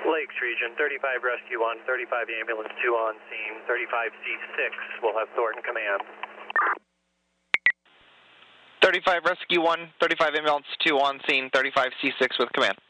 Lakes Region, 35 Rescue 1, 35 Ambulance 2 on scene, 35 C6 will have Thornton command. 35 Rescue 1, 35 Ambulance 2 on scene, 35 C6 with command.